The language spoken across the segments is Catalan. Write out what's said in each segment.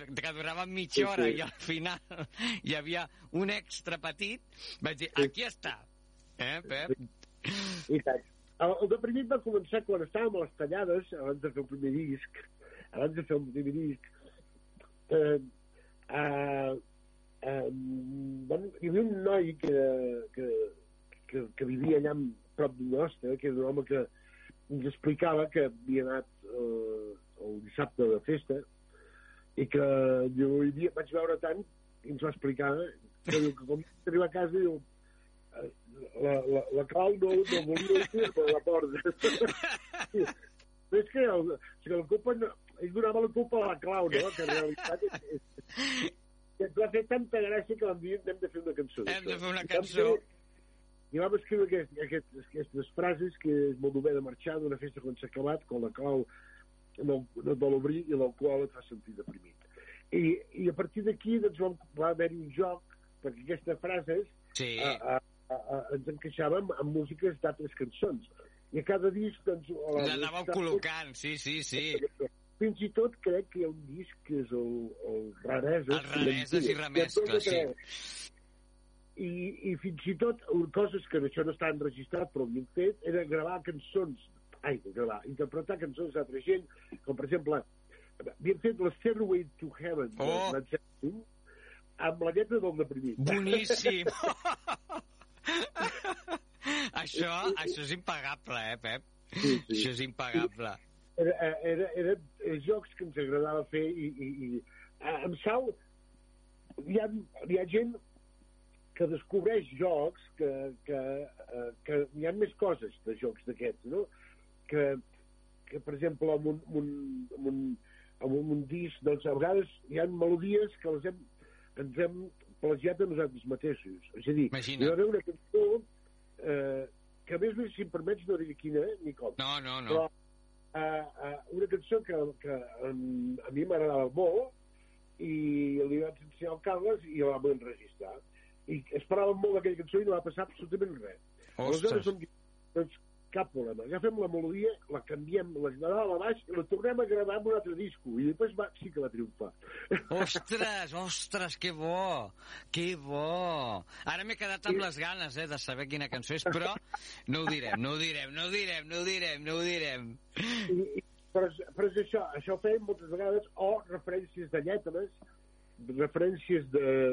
que durava mitja hora i al final hi havia un extra petit, vaig dir, aquí està. Pep? I tant. El deprimit va començar quan estàvem a les tallades, abans de fer el primer disc, hi havia un noi que vivia allà prop del nostre, que era un home que ens explicava que havia anat el dissabte de festa i que vaig veure tant i ens va explicar que diu que com arriba a casa diu la clau no volia dir per la porta. És que la culpa ell donava la culpa a la clau, no? Que en realitat ens va fer tanta gràcia que vam dir hem de fer una cançó. Hem de fer una cançó. I vam escriure aquestes frases que és molt bé de marxar d'una festa quan s'ha acabat, quan la clau no et vol obrir i l'alcohol et fa sentir deprimit. I a partir d'aquí doncs, va haver-hi un joc perquè aquestes frases ens encaixàvem amb músiques d'altres cançons. I a cada disc doncs... L'anàveu col·locant, sí. Fins i tot crec que hi ha un disc que és el Rareses. El Rareses i Remescles, sí. I fins i tot coses que això no està enregistrat però havien fet era interpretar cançons d'altra gent, com per exemple havien fet la Stairway to Heaven amb la lletra del deprimit. Boníssim! Això és impagable, Pep? Sí. Això és impagable. Eren jocs que ens agradava fer i amb Sau hi ha gent que descobreix jocs que hi ha més coses de jocs d'aquests, no? Que per exemple amb un disc doncs a vegades hi ha melodies que ens hem plagiat a nosaltres mateixos. És a dir, hi va haver una cançó que a més, si em permets, no diré quina ni com. No. Però una cançó que a mi m'agradava molt i li vaig ensenyar al Carles i la vam enregistrar. I esperàvem molt d'aquella cançó i no va passar absolutament res. Aleshores, doncs, cap problema. Agafem la melodia, la canviem, la general a baix i la tornem a gravar amb un altre disco. I després sí que va triomfar. Ostres, que bo! Que bo! Ara m'he quedat amb les ganes, de saber quina cançó és, però no ho direm. Però és això ho fèiem moltes vegades, o referències de lletres, referències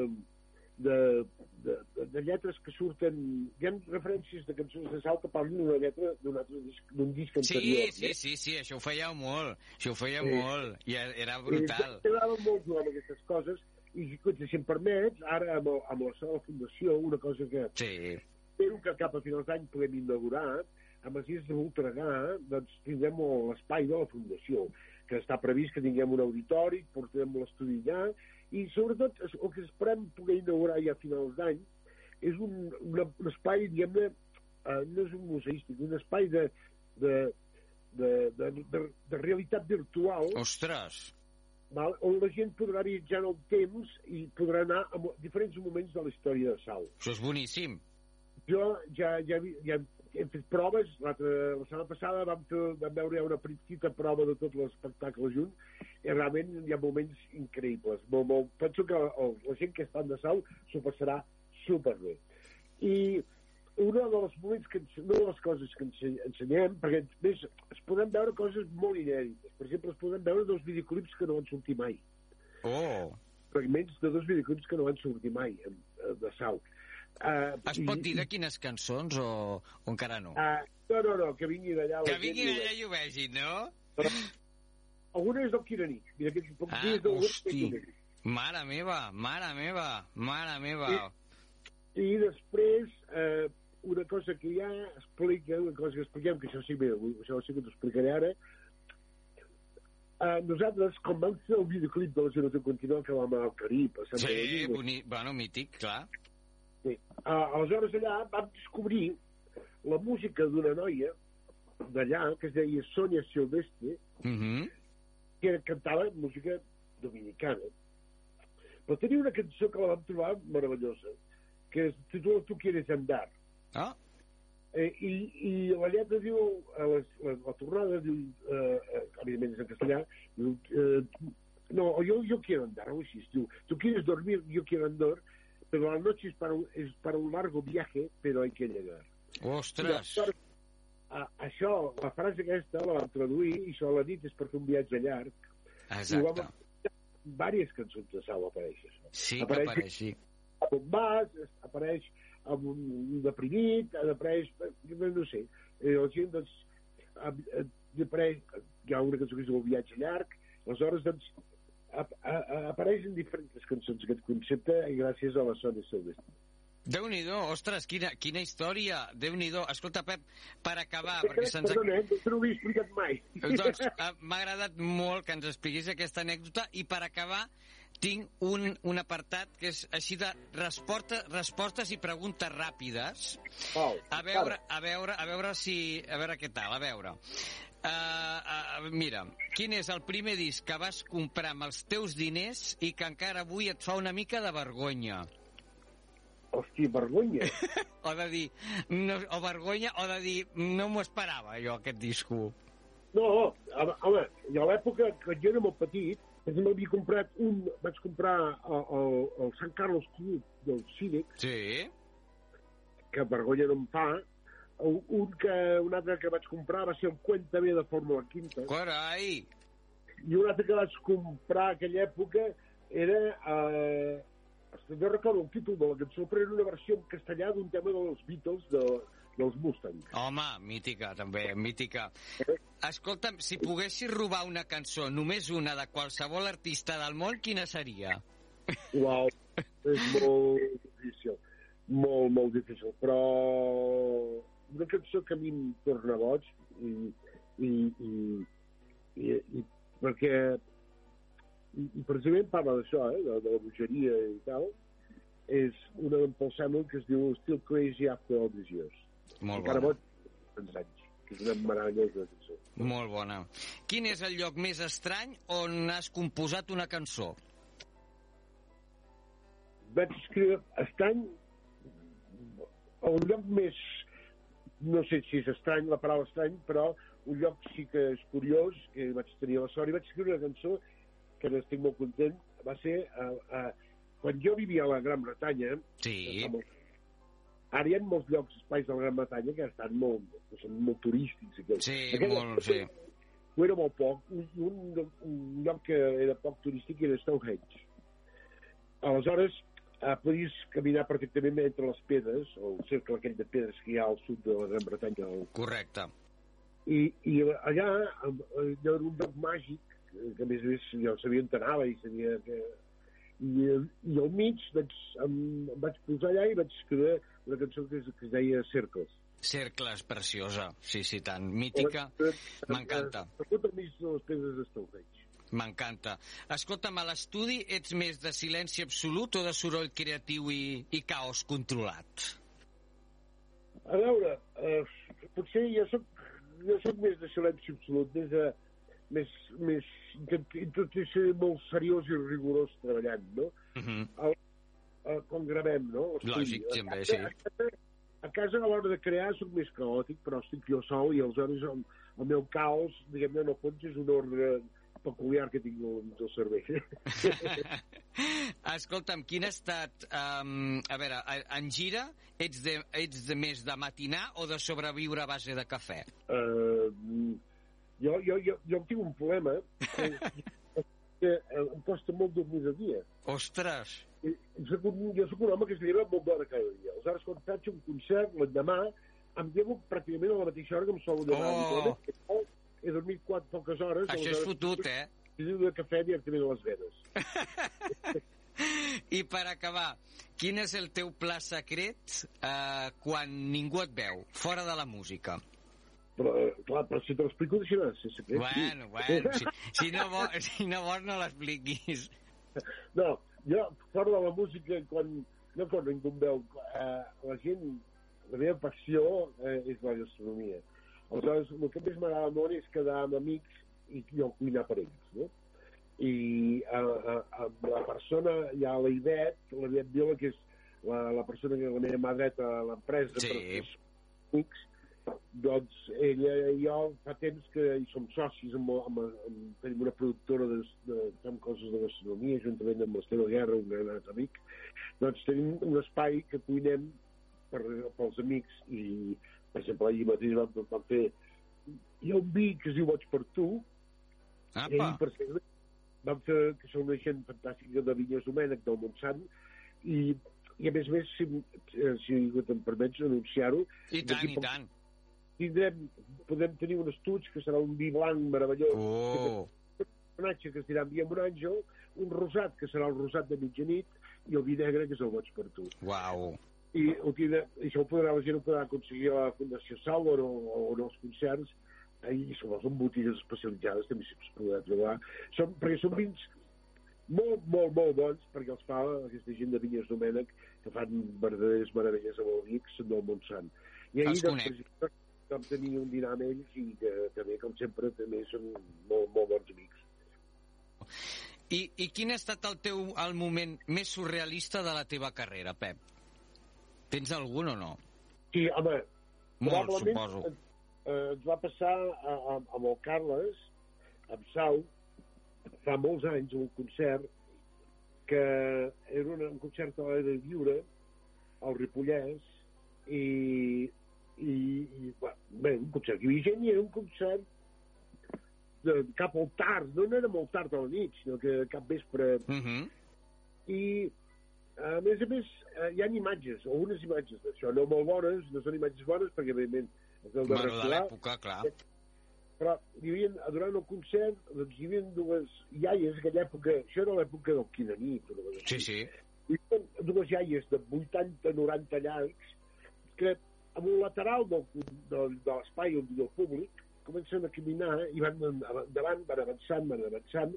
de lletres que surten... Hi ha referències de cançons de Sau que parlen d'una lletra d'un disc anterior. Sí, això ho fèieu molt. I era brutal. M'agradaven molt jugar amb aquestes coses i, si em permets, ara amb la Sala Fundació, una cosa que espero que cap a finals d'any podem inaugurar, amb els dies de Voltregà, doncs tindrem l'espai de la Fundació, que està previst que tinguem un auditori, portarem l'estudi allà, i sobretot el que esperem poder inaugurar ja a finals d'any és un espai, diguem-ne, no és un museístic, un espai de realitat virtual. Ostres! On la gent podrà viatjar en el temps i podrà anar a diferents moments de la història de Sau. Això és boníssim. Jo ja hem fet proves, la setmana passada vam veure una petita prova de tot l'espectacle junt i realment hi ha moments increïbles. Penso que la gent que està de Sau s'ho passarà superbé. I una de les coses que ensenyem, perquè més es poden veure coses molt inèdites. Per exemple, es poden veure dos videoclips que no van sortir mai. Fragments de dos videoclips que no van sortir mai de Sau. Es pot dir de quines cançons o encara no? No, que vingui d'allà. Que vingui d'allà i ho vegin, no? Però alguna és del Quiranic. Hosti, mare meva. I després una cosa que ja explica, una cosa que expliquem, que això sí que t'ho explicaré ara. Nosaltres, com vam fer el videoclip de la Generació Continua, que vam anar al Carib... Sí, mític, clar. Sí. Aleshores allà vam descobrir la música d'una noia d'allà que es deia Sonia Silvestre, que cantava música dominicana, però tenia una cançó que la vam trobar meravellosa, que es titula Tu quieres andar. I la lletra diu, la tornada diu, evidentment és en castellà, diu, No, yo quiero andar, o així es diu. Tu quieres dormir, yo quiero andar, pero la noche es para un largo viaje, pero hay que llegar. Ostres! Això, la frase aquesta la vam traduir, i això a la nit és per fer un viatge llarg. Exacte. Diverses cançons de Sau apareix això. Sí que apareix, sí. On vas, apareix amb un deprimit, apareix, no sé, la gent, doncs, apareix, hi ha una cançó que es diu El viatge llarg, aleshores, doncs, apareixen diferents cançons aquest concepte i gràcies a la Sònia Silvestre. Déu-n'hi-do, ostres, quina història, Déu-n'hi-do. Escolta, Pep, per acabar, perquè se'ns... Perdona, no l'he explicat mai. Doncs m'ha agradat molt que ens expliquis aquesta anècdota i per acabar tinc un apartat que és així de respostes i preguntes ràpides. A veure què tal, a veure. Mira, quin és el primer disc que vas comprar amb els teus diners i que encara avui et fa una mica de vergonya? Hòstia, vergonya. O de dir, o vergonya, o de dir, no m'ho esperava jo, aquest disco. No, home, a l'època que jo era molt petit, vaig comprar el Sant Carlos Club del Cívic, sí, que vergonya no em fa. Un altre que vaig comprar va ser el Cuéntame de Fórmula Quinta. Carai! I un altre que vaig comprar a aquella època era... no recordo el títol de la cançó, però era una versió en castellà d'un tema dels Beatles, dels Mustang. Home, mítica, també, mítica. Escolta'm, si poguessis robar una cançó, només una, de qualsevol artista del món, quina seria? Uau, és molt difícil. Molt difícil. Però una cançó que a mi em torna boig i perquè i precisament parla d'això, de la bogeria i tal, és una d'en Paul Samuel que es diu Still Crazy After All These Years. Molt bona. Encara bona. Boig anys, que és una meravellosa cançó. Molt bona. Quin és el lloc més estrany on has composat una cançó? Vaig escriure estrany, el lloc més, no sé si és estrany, la paraula estrany, però un lloc sí que és curiós, que vaig tenir la sort, i vaig escriure una cançó que n'estic molt content, va ser quan jo vivia a la Gran Bretanya. Sí. Ara hi ha molts llocs, espais de la Gran Bretanya que estan són molt turístics. Sí, molt, sí. Ho era molt poc. Un lloc que era poc turístic era Stonehenge. Aleshores, podies caminar perfectament entre les pedres, el cercle aquell de pedres que hi ha al sud de la Gran Bretanya. Correcte. I allà hi ha un lloc màgic que a més jo sabia on anava i sabia que... I al mig em vaig posar allà i vaig escriure una cançó que es deia Cercles. Cercles, preciosa. Sí, tant. Mítica. M'encanta. Tot al mig de les pedres d'Stonehenge. M'encanta. Escolta'm, a l'estudi ets més de silenci absolut o de soroll creatiu i caos controlat? A veure, potser jo soc més de silenci absolut, tot és ser molt seriós i rigorós treballant, no? Quan gravem, no? Lògic, també, sí. A casa, a l'hora de crear, soc més caòtic, però estic jo sol i aleshores el meu caos, diguem-ne, en el fons és un ordre peculiar que tinc al cervell. Escolta'm, quin ha estat... a veure, en gira, ets de més de matinar o de sobreviure a base de cafè? Jo tinc un problema que em costa molt dormir de dia. Ostres! Jo soc un home que es lleva molt d'hora cada dia. Aleshores, quan faig un concert, l'endemà, em llevo pràcticament a la mateixa hora que em solo llevar. He dormit poques hores. Això és fotut, eh? I diu de cafè directament a les venes. I per acabar, quin és el teu pla secret quan ningú et veu, fora de la música? Però si te l'explico deixarà de ser secret. Bueno, si no vols no l'expliquis. No, jo, fora de la música, quan ningú em veu, la gent, la meva passió és la gastronomia. Aleshores, el que més m'agrada molt és quedar amb amics i jo cuinar per ells, no? I amb la persona, hi ha la Ivet Viola, que és la persona que és la meva mà dreta a l'empresa, sí. per els amics. Doncs ella i jo fa temps que hi som socis, tenim una productora fem coses de gastronomia, juntament amb l'Esteve Guerra, un gran amic. Doncs tenim un espai que cuinem pels amics i, per exemple, ahir mateix vam fer... Hi ha un vi que es diu Boig per tu, i ahir, per exemple, vam fer, que són una gent fantàstica de Vinyes Domènec, del Montsant, i a més, si em permets anunciar-ho... I tant. Podem tenir un estuig que serà un vi blanc meravellós, un personatge que es dirà Via un àngel, un rosat que serà el rosat de mitjanit i el vi negre que és el Boig per tu. Uau! I això la gent ho podrà aconseguir a la Fundació Sauer o en els concerts, i són botigues especialitzades, també s'hi podrà trobar, perquè són vins molt, molt, molt bons, perquè els fa aquesta gent de Vinyes Domènec, que fan verdaderes meravelles amb el vi, que són del Montsant. I ahir, doncs, vam tenir un dinar amb ells i que també, com sempre, també són molt, molt bons amics. I quin ha estat el moment més surrealista de la teva carrera, Pep? Tens algun o no? Sí, home, molt, suposo. Ens va passar amb el Carles, amb Sau, fa molts anys, un concert que era un concert a l'aire lliure al Ripollès i bé, un concert que hi havia gent i era un concert cap al tard, no era molt tard a la nit, sinó que cap vespre. I a més, hi ha imatges, algunes imatges d'això, no molt bones, no són imatges bones perquè evidentment és el de l'època, clar. Però durant el concert doncs, hi havia dues iaies, aquella època, això era l'època del Quinanit. Sí. Hi havia dues iaies de 80-90 llargs que amb un lateral de l'espai del públic comencen a caminar i van endavant, van avançant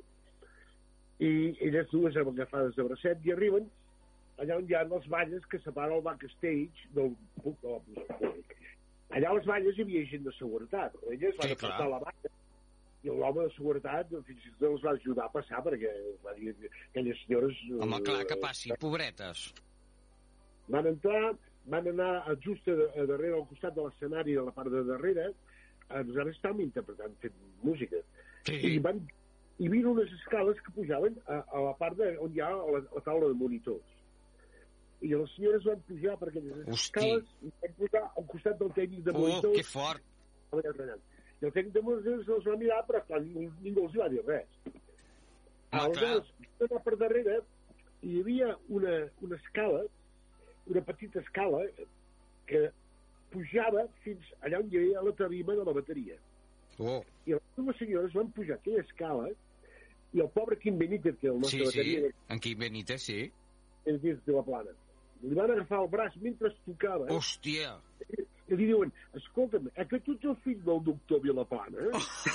i elles dues agafades de bracet i arriben allà on hi ha les valles que separen el backstage del públic. Allà a les valles hi havia gent de seguretat, elles van aportar la valla i l'home de seguretat fins i tot els va ajudar a passar perquè va dir aquelles senyores... Home, clar, que passi, pobretes. Van anar just a darrere, al costat de l'escenari, de la part de darrere, nosaltres estàvem interpretant, fent música. Sí. I hi havia unes escales que pujaven a la part on hi ha la taula de monitors. I les senyores van pujar per aquelles escales i van posar al costat del tècnic de monitors. Que fort! I el tècnic de monitors els va mirar, però clar, ningú els va dir res. Aleshores, per darrere hi havia una escala, una petita escala que pujava fins allà on hi havia la tarima de la bateria. I les dues senyores van pujar aquella escala i el pobre Quim Benítez, que el nostre bateria... Sí, en Quim Benítez, sí. És dins de la Plana. Li van agafar el braç mentre tocava. Hòstia! I li diuen, escolta'm, que tu ets el fill del doctor Vilaplana?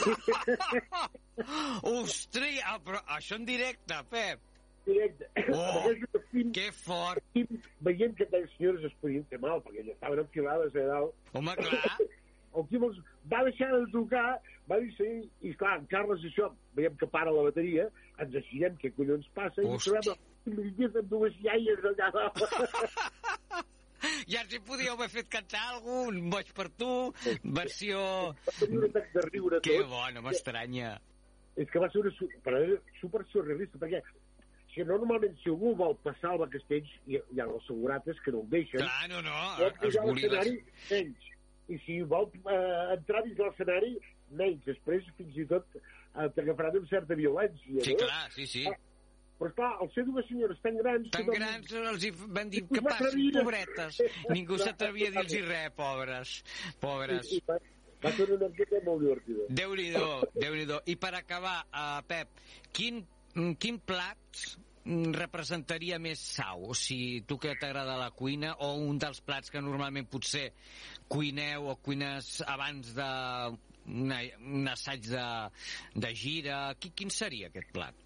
Ostres, però això en directe, Pep! Directe. Que fort! Veient que aquelles senyores es podien fer mal, perquè ja estaven enfilades a dalt. Home, clar! El Quim va deixar de tocar, va dir sí, i clar, en Carles això, veiem que para la bateria, ens aixirem què collons passa, i trobem amb dues iaies allà dalt. Ja ens hi podíeu haver fet cantar algun Boig per tu, versió... Va tenir un atac de riure tot. Que bo, no m'estranya. És que va ser super surrealista, perquè si normalment si algú vol passar al backstage hi ha els segurates que no el deixen. Clar, no, pot pujar a l'escenari, menys. I si vol entrar dins l'escenari, menys. Després, fins i tot, t'agafaran amb certa violència. Sí, clar, sí. Però clar, al ser dues senyores tan grans... Tan grans els van dir que passin, pobretes. Ningú s'atrevia a dir-los res, pobres. Va ser una miqueta molt divertida. Déu-n'hi-do. I per acabar, Pep, quin plat representaria més Sau? O sigui, tu que t'agrada la cuina, o un dels plats que normalment potser cuineu o cuines abans d'un assaig de gira, quin seria aquest plat?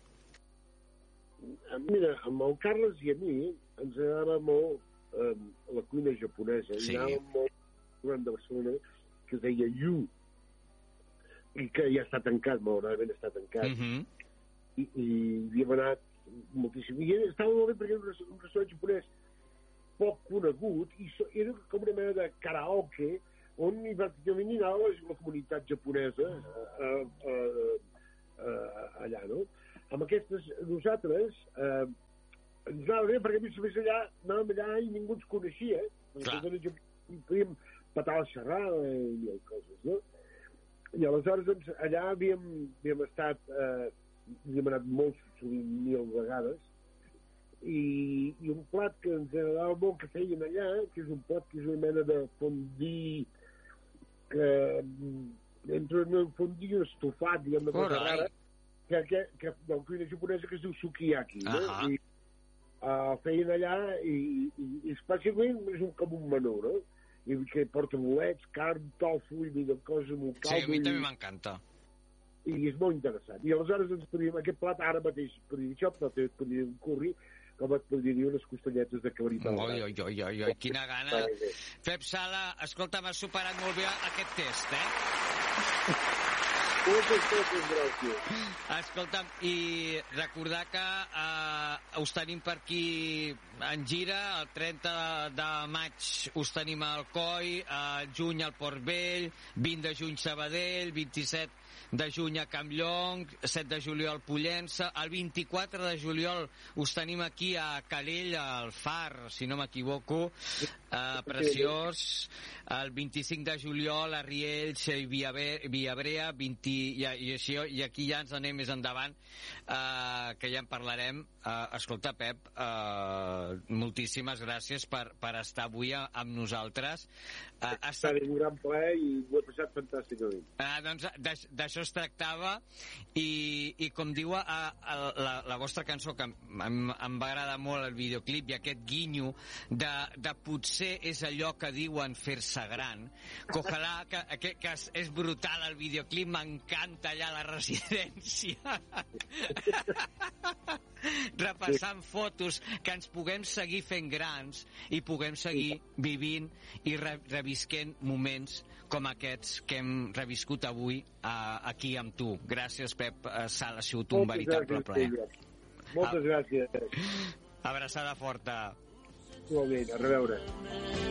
Mira, amb el Carles i a mi ens agrada molt la cuina japonesa. Sí. Hi anava molt un restaurant de Barcelona que es deia Yu, i que ja està tancat, malauradament està tancat. I havíem anat moltíssim. I estava molt bé perquè era un restaurant japonès poc conegut i era com una mena de karaoke on pràcticament hi anava la comunitat japonesa allà, no? Amb aquestes, nosaltres ens anava bé, perquè més allà anàvem allà i ningú ens coneixia, perquè podíem petar la xerrada i coses, no? I aleshores, doncs, allà havíem estat, havíem anat molt sovint 1000 vegades, i un plat que ens agradava molt que feien allà, que és un plat que és una mena de fondue, que entre un fondue i un estofat, diguem, una cosa rara, que de la cuina japonesa que es diu sukiyaki, no? I feien allà i bàsicament és com un menú, no? I que porta bolets, carn, tofu i coses molt caldo. Sí, a mi també m'encanta. I és molt interessant. I aleshores ens podríem, aquest plat ara mateix podria dir això, però també podria dir un curri, com et podria dir unes costelletes de cabrit. Oi, quina gana. Pep Sala, escolta, m'has superat molt bé aquest test, Escolta'm, i recordar que us tenim per aquí en gira, el 30 de maig us tenim al Coi, al juny al Port Vell, 20 de juny Sabadell, 27 de juny a Campllong, 7 de juliol Pollença, el 24 de juliol us tenim aquí a Calell, al Far, si no m'equivoco, preciós, el 25 de juliol a Riells i Viabrea, i aquí ja ens anem més endavant, que ja en parlarem. Escolta, Pep, moltíssimes gràcies per estar avui amb nosaltres. Ha estat un gran plaer i ho he passat fantàsticament. Doncs d'això es tractava, i com diu la vostra cançó, que em va agradar molt el videoclip i aquest guinyo de potser és allò que diuen fer-se gran, que ojalà que és brutal el videoclip, m'encanta allà la residència repassant fotos, que ens puguem seguir fent grans i puguem seguir vivint i revisquent moments com aquests que hem reviscut avui aquí amb tu. Gràcies, Pep Sala, ha sigut un veritable plaer. Moltes gràcies. Abraçada forta. Igualment, a reveure.